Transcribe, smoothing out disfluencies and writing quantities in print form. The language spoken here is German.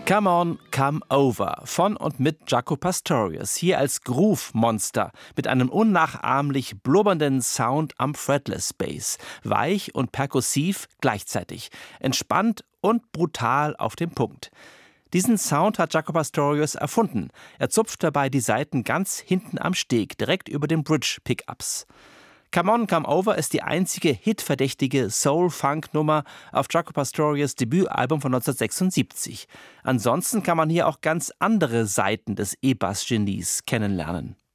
Come On, Come Over von und mit Jaco Pastorius, hier als Groove-Monster mit einem unnachahmlich blubbernden Sound am Fretless Bass, weich und perkussiv gleichzeitig, entspannt und brutal auf den Punkt. Diesen Sound hat Jaco Pastorius erfunden. Er zupft dabei die Saiten ganz hinten am Steg, direkt über den Bridge-Pickups. Come On, Come Over ist die einzige hitverdächtige Soul-Funk-Nummer auf Jaco Pastorius' Debütalbum von 1976. Ansonsten kann man hier auch ganz andere Seiten des E-Bass-Genies kennenlernen.